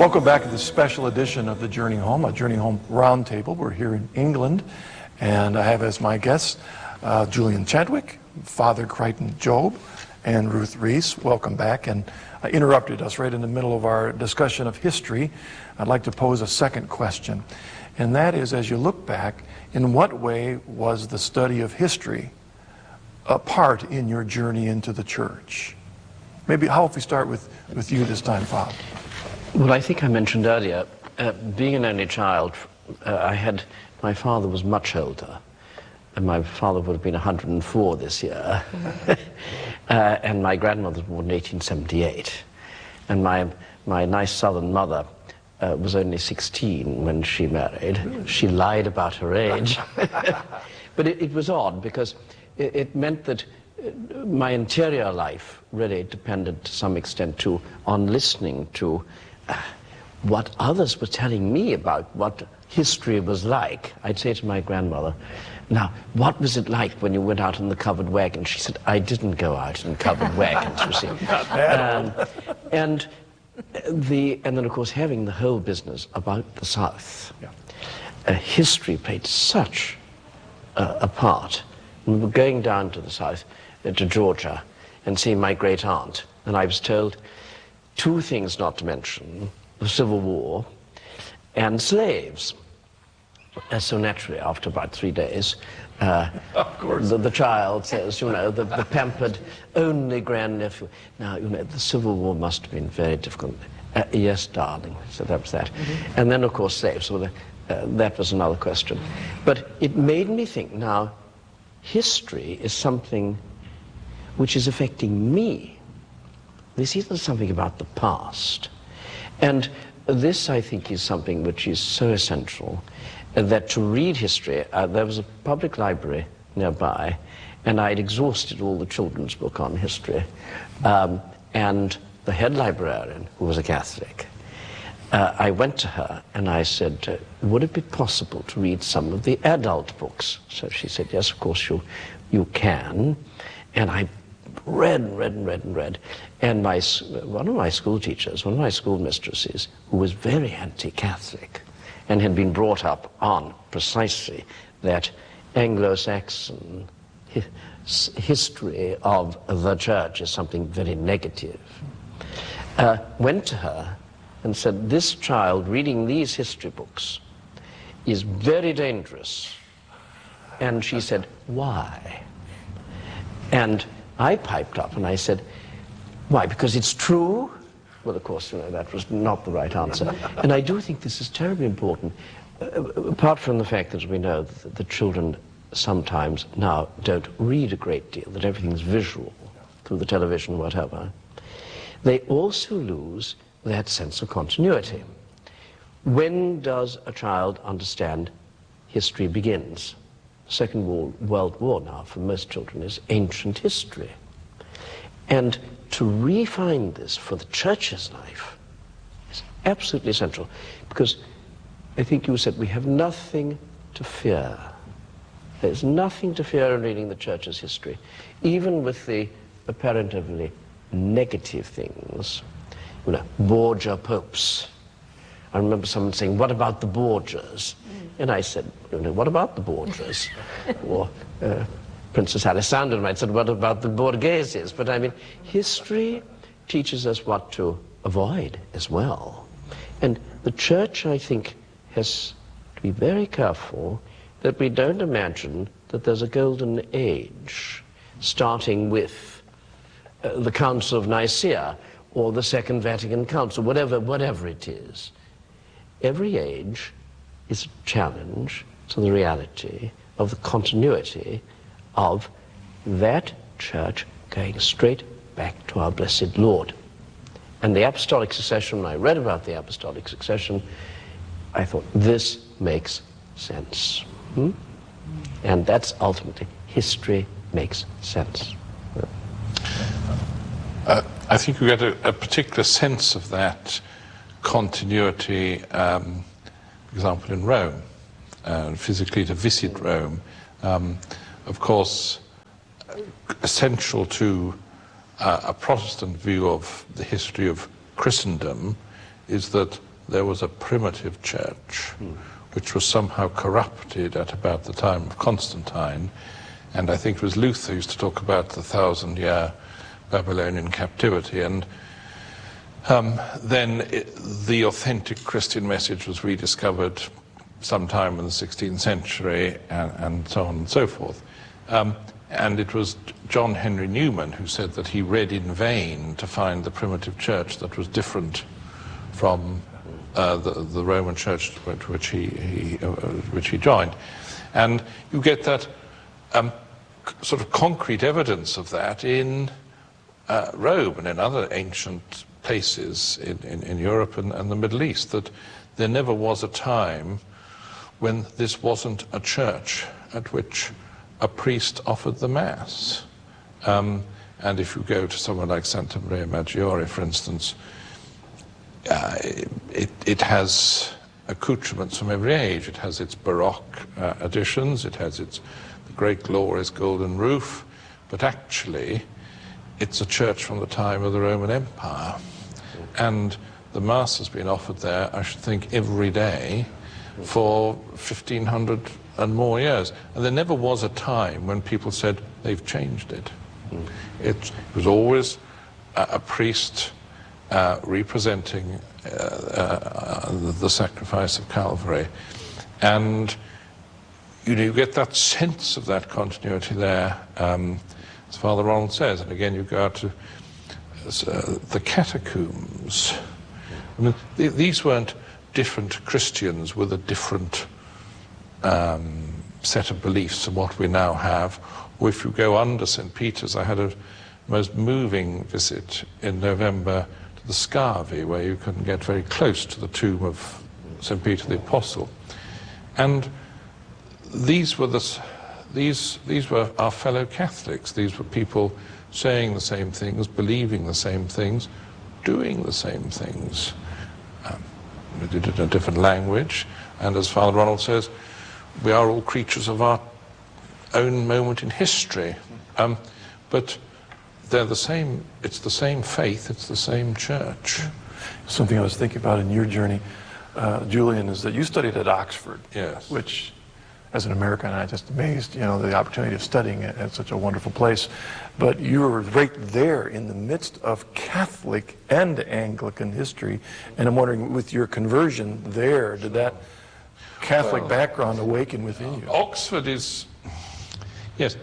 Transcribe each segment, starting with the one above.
Welcome back to this special edition of the Journey Home, a Journey Home Roundtable. We're here in England, and I have as my guests Julian Chadwick, Father Crichton Job, and Ruth Reese. Welcome back. And I interrupted us right in the middle of our discussion of history. I'd like to pose a second question, and that is, as you look back, in what way was the study of history a part in your journey into the church? Maybe how if we start with you this time, Father? Well, I think I mentioned earlier, being an only child, my father was much older, and my father would have been 104 this year, and my grandmother was born in 1878, and my nice southern mother was only 16 when she married. She lied about her age, but it was odd because it meant that my interior life really depended to some extent on listening to what others were telling me about what history was like. I'd say to my grandmother, "Now, what was it like when you went out in the covered wagon?" She said, "I didn't go out in covered wagons, you see." And then, of course, having the whole business about the South, history played such a part. We were going down to the South, to Georgia, and seeing my great aunt, and I was told two things not to mention: the Civil War and slaves. So naturally, after about 3 days, of course, the child says, the pampered only grandnephew, "Now, the Civil War must have been very difficult." "Yes, darling." So that was that. And then, of course, slaves. Well, that was another question. But it made me think, now, history is something which is affecting me. This isn't something about the past. And this, I think, is something which is so essential, that to read history, there was a public library nearby, and I'd exhausted all the children's book on history. And the head librarian, who was a Catholic, I went to her and I said, "Would it be possible to read some of the adult books?" So she said, "Yes, of course you can." And I read. And one of my school teachers, one of my school mistresses, who was very anti-Catholic and had been brought up on precisely that Anglo-Saxon history of the church is something very negative, went to her and said, "This child reading these history books is very dangerous." And she said, "Why?" And I piped up and I said, "Why, because it's true?" Well, of course, that was not the right answer. And I do think this is terribly important, apart from the fact that we know that the children sometimes now don't read a great deal, that everything's visual through the television, whatever. They also lose that sense of continuity. When does a child understand history begins? Second World War now, for most children, is ancient history. And to refine this for the church's life is absolutely essential, because I think you said we have nothing to fear. There's nothing to fear in reading the church's history, even with the apparently negative things. Borgia popes. I remember someone saying, "What about the Borgias?" And I said, "What about the Borgias?" Or Princess Alessandra might say, "What about the Borgheses?" But I mean, history teaches us what to avoid as well. And the church, I think, has to be very careful that we don't imagine that there's a golden age starting with the Council of Nicaea or the Second Vatican Council, whatever it is. Every age is a challenge to the reality of the continuity of that church going straight back to our blessed Lord. And the apostolic succession, when I read about the apostolic succession, I thought, this makes sense. And that's ultimately, history makes sense. I think we get a particular sense of that continuity, for example, in Rome, physically to visit Rome. Of course, essential to a Protestant view of the history of Christendom is that there was a primitive church which was somehow corrupted at about the time of Constantine, and I think it was Luther who used to talk about the 1,000-year Babylonian captivity, and then the authentic Christian message was rediscovered sometime in the 16th century, and so on and so forth. And it was John Henry Newman who said that he read in vain to find the primitive church that was different from the Roman church which he joined. And you get that sort of concrete evidence of that in Rome and in other ancient places in Europe and the Middle East, that there never was a time when this wasn't a church at which a priest offered the Mass. And if you go to somewhere like Santa Maria Maggiore, for instance, it has accoutrements from every age. It has its Baroque additions, it has its the great glorious golden roof, but actually it's a church from the time of the Roman Empire. And the Mass has been offered there, I should think, every day for 1,500 and more years. And there never was a time when people said they've changed it. It was always a priest representing the sacrifice of Calvary. And you get that sense of that continuity there, as Father Ronald says. And again, you go out to the catacombs. I mean, these weren't different Christians with a different set of beliefs than what we now have. Or if you go under St. Peter's, I had a most moving visit in November to the Scavi, where you can get very close to the tomb of St. Peter the Apostle. And these were our fellow Catholics. These were people saying the same things, believing the same things, doing the same things. We did it in a different language, and as Father Ronald says, we are all creatures of our own moment in history. But they're the same, it's the same faith, it's the same church. Something I was thinking about in your journey, Julian, is that you studied at Oxford. Yes. Which, as an American, I'm just amazed, the opportunity of studying at such a wonderful place. But you were right there in the midst of Catholic and Anglican history. And I'm wondering, with your conversion there, did that Catholic background awaken within you? Oxford is, yes,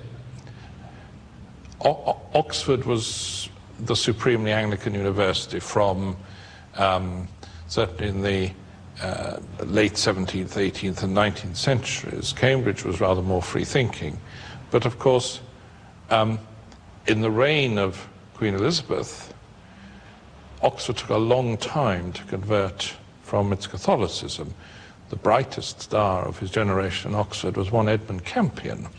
Oxford was the supremely Anglican university from certainly in the late 17th, 18th and 19th centuries. Cambridge was rather more free-thinking. But of course, in the reign of Queen Elizabeth, Oxford took a long time to convert from its Catholicism. The brightest star of his generation in Oxford was one Edmund Campion,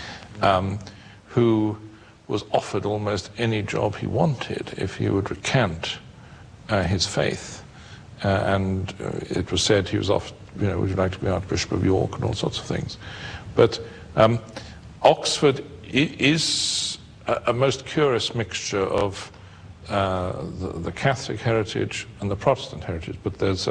who was offered almost any job he wanted if he would recant his faith. And it was said he was offered, would you like to be Archbishop of York and all sorts of things. But Oxford is a most curious mixture of the Catholic heritage and the Protestant heritage, but there's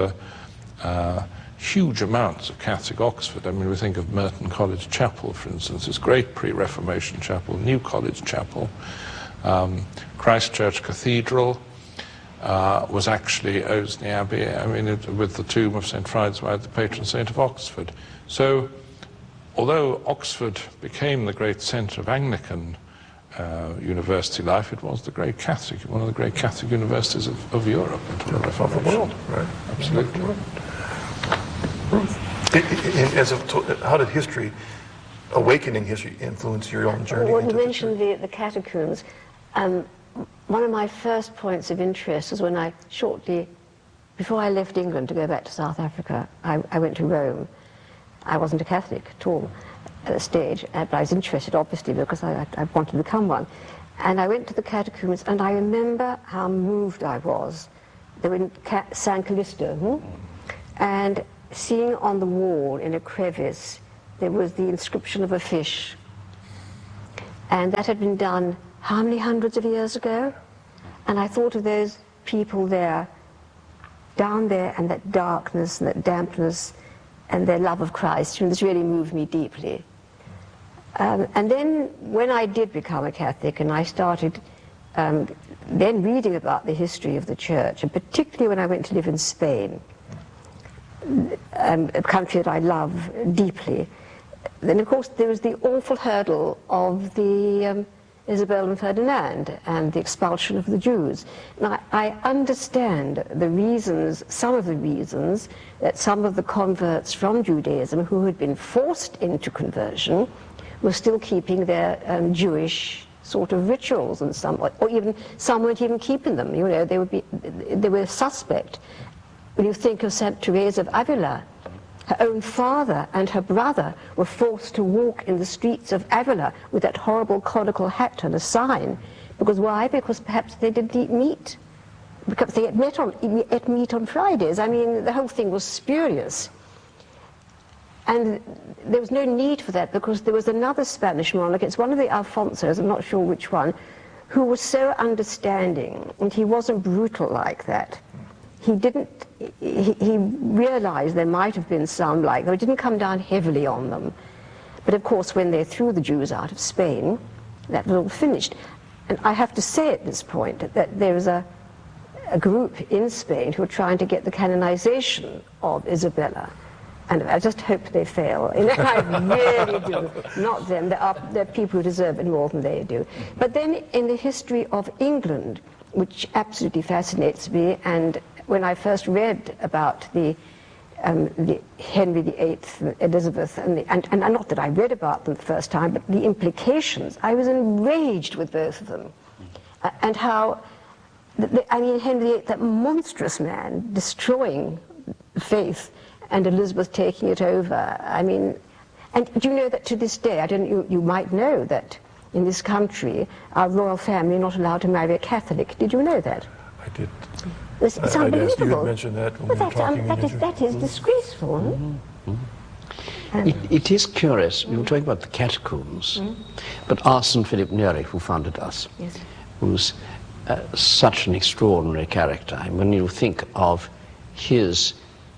huge amounts of Catholic Oxford. I mean, we think of Merton College Chapel, for instance, this great pre-Reformation chapel, New College Chapel. Christ Church Cathedral was actually Osney Abbey, with the tomb of St. Fridswide, the patron saint of Oxford. So, although Oxford became the great centre of Anglican university life, it was the great Catholic, one of the great Catholic universities of Europe. Of the world, right? Absolutely. How did history, awakening history, influence your own journey? Well, you mentioned the catacombs. One of my first points of interest was when before I left England to go back to South Africa, I went to Rome. I wasn't a Catholic at all at the stage, but I was interested, obviously, because I wanted to become one. And I went to the catacombs, and I remember how moved I was. They were in San Callisto, and seeing on the wall in a crevice, there was the inscription of a fish. And that had been done how many hundreds of years ago? And I thought of those people there down there, and that darkness and that dampness and their love of Christ, this really moved me deeply. And then when I did become a Catholic and I started then reading about the history of the Church, and particularly when I went to live in Spain, a country that I love deeply, then of course there was the awful hurdle of the Isabel and Ferdinand and the expulsion of the Jews. Now I understand the reasons, some of the reasons, that some of the converts from Judaism who had been forced into conversion were still keeping their Jewish sort of rituals, and some, or even some weren't even keeping them. You know, they were suspect. When you think of Saint Teresa of Avila, her own father and her brother were forced to walk in the streets of Avila with that horrible conical hat and a sign. Because why? Because perhaps they didn't eat meat. Because they ate meat on Fridays. I mean, the whole thing was spurious. And there was no need for that, because there was another Spanish monarch, it's one of the Alfonsos, I'm not sure which one, who was so understanding, and he wasn't brutal like that. He realized there might have been some like that. It didn't come down heavily on them. But of course, when they threw the Jews out of Spain, that was all finished. And I have to say at this point that there is a group in Spain who are trying to get the canonization of Isabella. And I just hope they fail. You know, I really do. Not them. There are people who deserve it more than they do. But then in the history of England, which absolutely fascinates me, and when I first read about the Henry VIII, Elizabeth, and not that I read about them the first time, but the implications, I was enraged with both of them. And how, I mean, Henry VIII, that monstrous man, destroying faith, and Elizabeth taking it over. I mean, and do you know that to this day, you might know that in this country, our royal family are not allowed to marry a Catholic. Did you know that? I did. It's unbelievable. I asked you to mention that when we were talking. That is disgraceful. Mm-hmm. Mm-hmm. It is curious. We were talking about the catacombs, but our St. Philip Neri, who founded us, yes, was such an extraordinary character. And when you think of his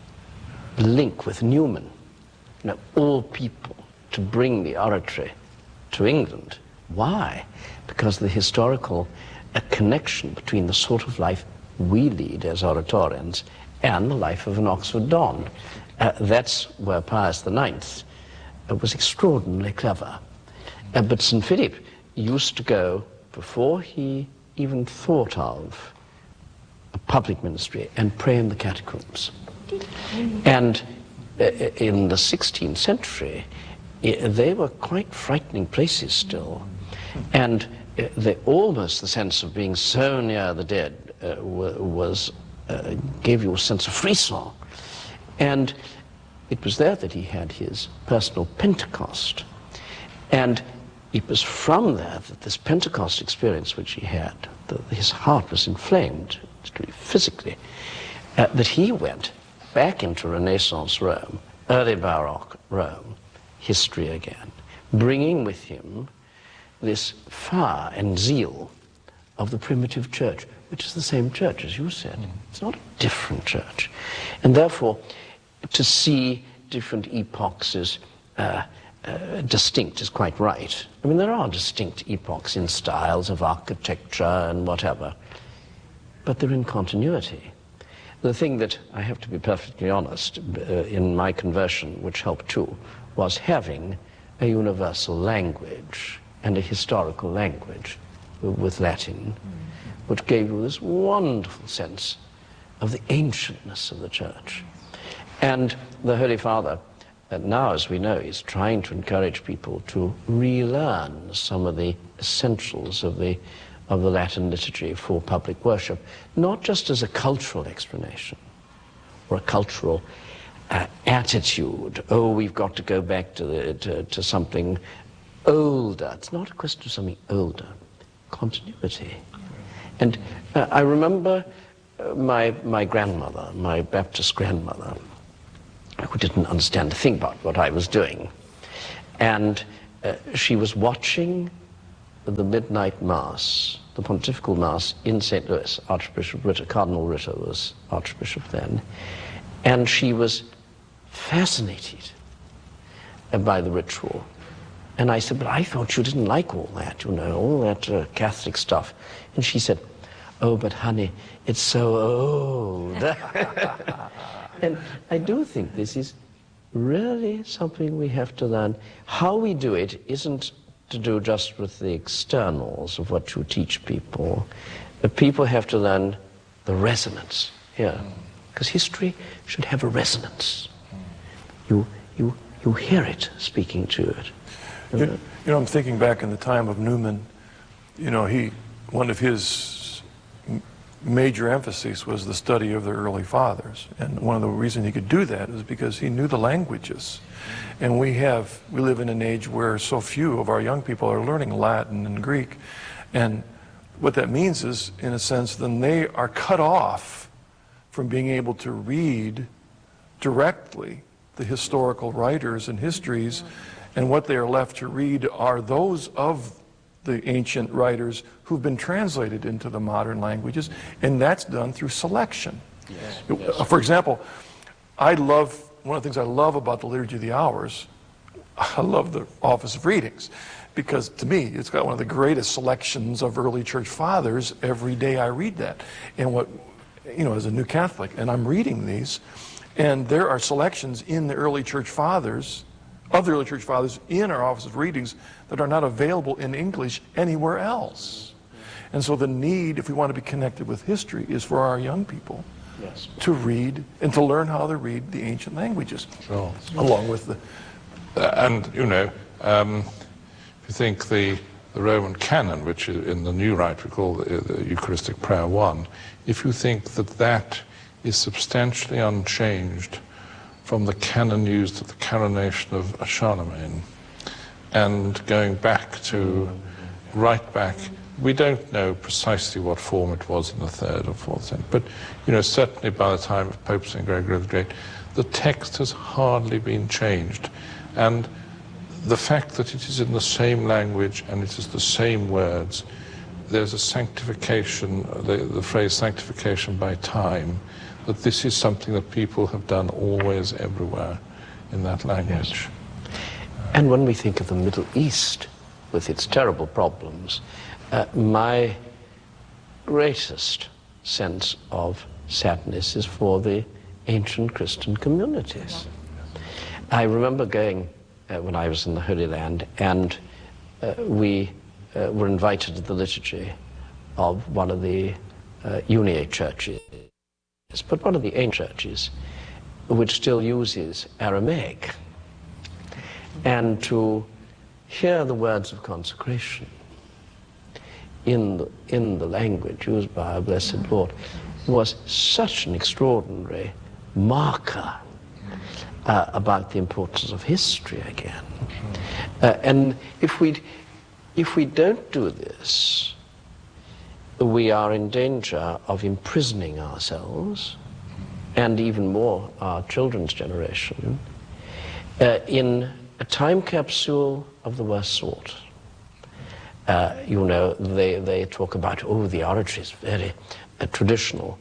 link with Newman, you know, all people to bring the oratory to England. Why? Because the historical connection between the sort of life we lead as oratorians and the life of an Oxford Don. That's where Pius IX was extraordinarily clever. But St. Philip used to go, before he even thought of a public ministry, and pray in the catacombs. And in the 16th century, they were quite frightening places still. And almost the sense of being so near the dead gave you a sense of frisson. And it was there that he had his personal Pentecost. And it was from there that this Pentecost experience which he had, his heart was inflamed physically, that he went back into Renaissance Rome, early Baroque Rome, history again, bringing with him this fire and zeal of the primitive church, which is the same church, as you said. It's not a different church. And therefore, to see different epochs as distinct is quite right. I mean, there are distinct epochs in styles of architecture and whatever, but they're in continuity. The thing that, I have to be perfectly honest, in my conversion, which helped too, was having a universal language and a historical language with Latin, which gave you this wonderful sense of the ancientness of the Church. And the Holy Father, now, as we know, is trying to encourage people to relearn some of the essentials of the Latin liturgy for public worship, not just as a cultural explanation or a cultural attitude. Oh, we've got to go back to something older. It's not a question of something older. Continuity. And I remember my grandmother, my Baptist grandmother, who didn't understand a thing about what I was doing. And she was watching the midnight mass the Pontifical Mass in St. Louis. Archbishop Ritter, Cardinal Ritter was Archbishop then. And she was fascinated by the ritual. And I said, but I thought you didn't like all that, you know, all that Catholic stuff. And she said, oh, but honey, it's so old. And I do think this is really something we have to learn. How we do it isn't to do just with the externals of what you teach people, but people have to learn the resonance here. Because history should have a resonance. You hear it speaking to it. You know, I'm thinking back in the time of Newman. You know, one of his major emphases was the study of the early fathers. And one of the reasons he could do that is because he knew the languages. And we live in an age where so few of our young people are learning Latin and Greek. And what that means is, in a sense, then they are cut off from being able to read directly the historical writers and histories, and what they are left to read are those of the ancient writers who've been translated into the modern languages, and that's done through selection. Yes. For example, one of the things I love about the Liturgy of the Hours, I love the Office of Readings, because to me, it's got one of the greatest selections of early church fathers. Every day I read that. And as a new Catholic, and I'm reading these, and there are selections in the early church fathers, of the early church fathers, in our Office of Readings that are not available in English anywhere else. And so the need, if we want to be connected with history, is for our young people to read and to learn how to read the ancient languages, along with the... if you think the Roman canon, which in the new rite we call the Eucharistic Prayer 1, if you think that is substantially unchanged from the canon used at the coronation of Charlemagne, and going back to, right back, we don't know precisely what form it was in the 3rd or 4th century, but certainly by the time of Pope St. Gregory the Great, the text has hardly been changed. And the fact that it is in the same language and it is the same words, there's a sanctification, the phrase sanctification by time, that this is something that people have done always, everywhere in that language. Yes. And when we think of the Middle East, with its terrible problems, my greatest sense of sadness is for the ancient Christian communities. I remember going when I was in the Holy Land, and we were invited to the liturgy of one of the Uniate churches, but one of the ancient churches which still uses Aramaic, and to hear the words of consecration in the language used by our blessed Lord was such an extraordinary marker about the importance of history again. And if we don't do this, we are in danger of imprisoning ourselves, and even more our children's generation, in a time capsule of the worst sort. They talk about, the origin is very traditional.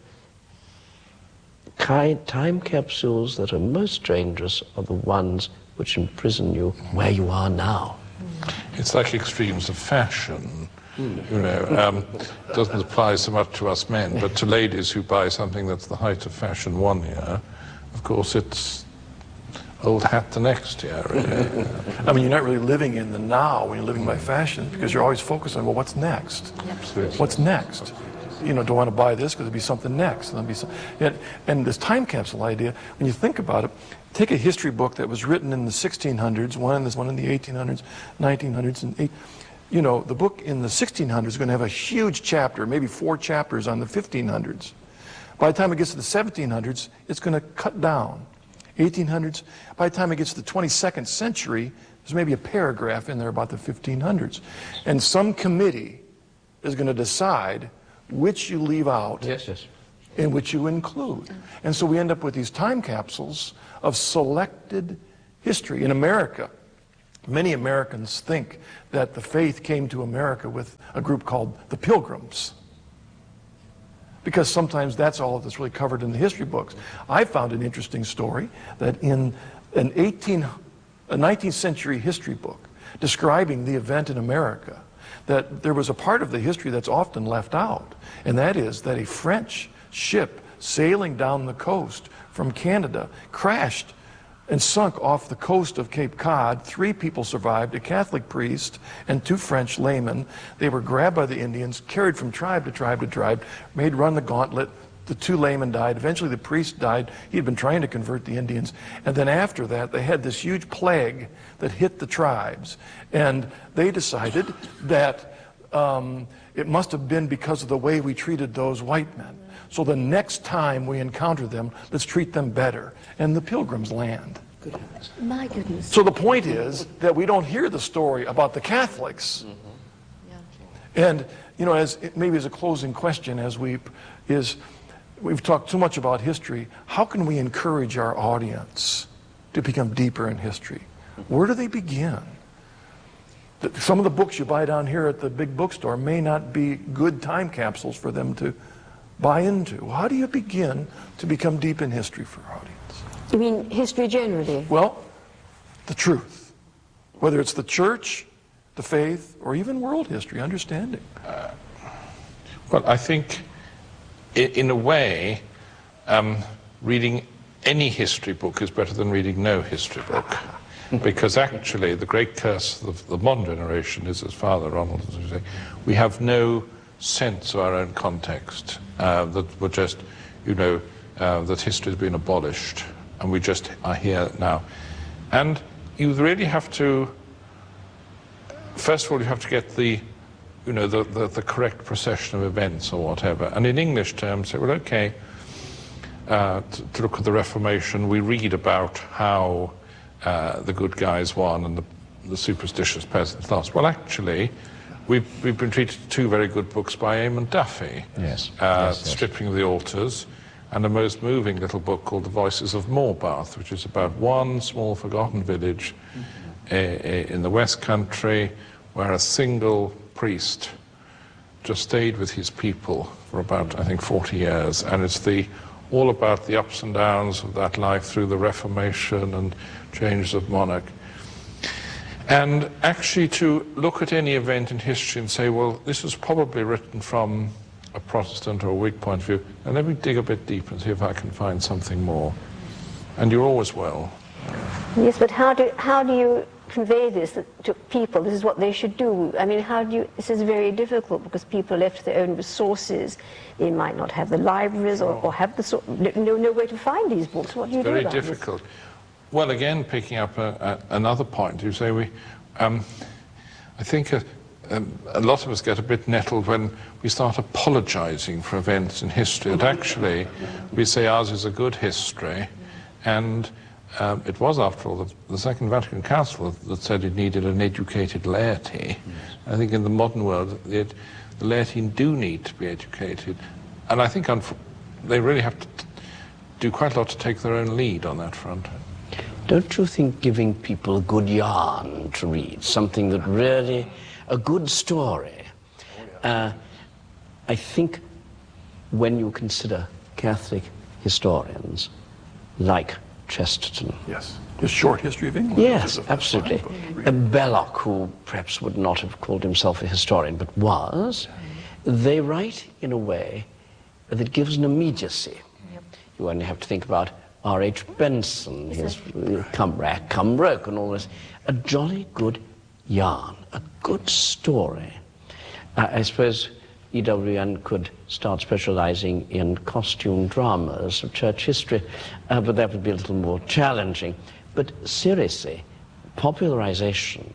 Time capsules that are most dangerous are the ones which imprison you where you are now. It's like extremes of fashion. Doesn't apply so much to us men, but to ladies who buy something that's the height of fashion one year, of course it's old hat the next year. I mean, you're not really living in the now when you're living by fashion, because you're always focused on, well, what's next? Absolutely. What's next? Do I want to buy this because there'll be something next? And this time capsule idea, when you think about it, take a history book that was written in the 1600s, one in the 1800s, 1900s, and the book in the 1600s is going to have a huge chapter, maybe 4 chapters on the 1500s. By the time it gets to the 1700s, it's going to cut down. 1800s, by the time it gets to the 22nd century, there's maybe a paragraph in there about the 1500s. And some committee is going to decide which you leave out and which you include. And so we end up with these time capsules of selected history. In America, Many Americans think that the faith came to America with a group called the Pilgrims, because sometimes that's all that's really covered in the history books. I found an interesting story that in a 19th century history book describing the event in America, that there was a part of the history that's often left out, and that is that a French ship sailing down the coast from Canada crashed and sunk off the coast of Cape Cod. 3 people survived, a Catholic priest and 2 French laymen. They were grabbed by the Indians, carried from tribe to tribe to tribe, made run the gauntlet. The 2 laymen died. Eventually the priest died. He had been trying to convert the Indians. And then after that, they had this huge plague that hit the tribes. And they decided that it must have been because of the way we treated those white men. So the next time we encounter them, let's treat them better. And the Pilgrims land. My goodness. So the point is that we don't hear the story about the Catholics. And, you know, maybe as a closing question, we've talked too much about history. How can we encourage our audience to become deeper in history? Where do they begin? Some of the books you buy down here at the big bookstore may not be good time capsules for them to buy into. How do you begin to become deep in history for our audience? You mean history generally? Well, the truth. Whether it's the church, the faith, or even world history, understanding. Well, I think, in a way, reading any history book is better than reading no history book. Because actually, the great curse of the modern generation is, as Father Ronald was saying, we have no sense of our own context, that we're just, you know, that history has been abolished, and we just are here now. And you really have to, first of all, you have to get the, you know, the correct procession of events or whatever. And in English terms, say, well, okay, to look at the Reformation, we read about how the good guys won and the superstitious peasants lost. Well, actually, we've been treated to 2 very good books by Eamon Duffy. Yes. Stripping the Altars, and a most moving little book called The Voices of Morbarth, which is about one small forgotten village in the West Country where a single priest just stayed with his people for about, I think, 40 years. And it's all about the ups and downs of that life through the Reformation and changes of monarch. And actually to look at any event in history and say, well, this was probably written from a Protestant or a Whig point of view, and let me dig a bit deeper and see if I can find something more. And you're always well. Yes, but how do you convey this to people? This is what they should do. I mean, this is very difficult because people are left to their own resources. They might not have the libraries or have no way to find these books. What do you do about this? Very difficult. Well, again, picking up another point, you say I think a lot of us get a bit nettled when we start apologizing for events in history. And actually, we say ours is a good history, and it was, after all, the Second Vatican Council that said it needed an educated laity. I think in the modern world, the laity do need to be educated, and I think they really have to do quite a lot to take their own lead on that front. Don't you think giving people a good yarn to read, something that really, a good story, I think when you consider Catholic historians like Chesterton. Yes. His Short History of England. Yes, absolutely. Belloc, who perhaps would not have called himself a historian, but was, they write in a way that gives an immediacy. Yep. You only have to think about R.H. Benson, his Cumbrack, Cumbroke, and all this. A jolly good yarn, a good story. I suppose EWN could start specializing in costume dramas of church history, but that would be a little more challenging. But seriously, popularization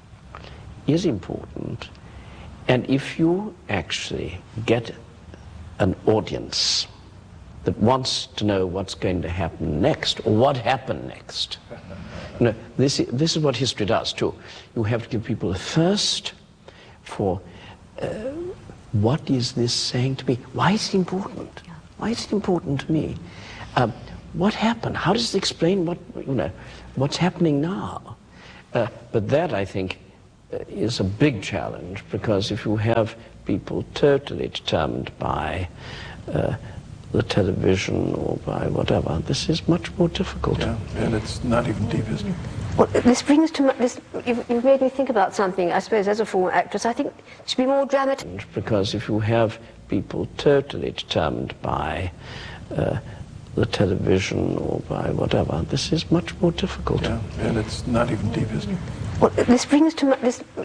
is important, and if you actually get an audience that wants to know what's going to happen next, or what happened next. You know, this is what history does too. You have to give people a thirst for what is this saying to me? Why is it important? Why is it important to me? What happened? How does it explain what's happening now? But that, I think, is a big challenge, because if you have people totally determined by the television or by whatever, this is much more difficult. Yeah, and it's not even deep, is it? Well, this brings to this. You've made me think about something. I suppose as a former actress, I think it should be more dramatic. Because if you have people totally determined by the television or by whatever, this is much more difficult. Yeah, and it's not even deep, is it? Well, this brings to this.